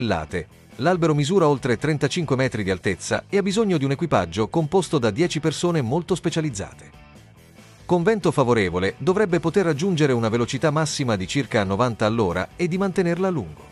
L'albero misura oltre 35 metri di altezza e ha bisogno di un equipaggio composto da 10 persone molto specializzate. Con vento favorevole dovrebbe poter raggiungere una velocità massima di circa 90 all'ora e di mantenerla a lungo.